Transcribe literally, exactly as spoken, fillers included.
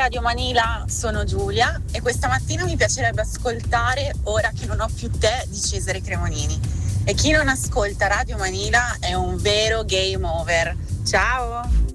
Radio Manila, sono Giulia e questa mattina mi piacerebbe ascoltare Ora che non ho più te di Cesare Cremonini. E chi non ascolta Radio Manila è un vero game over. Ciao!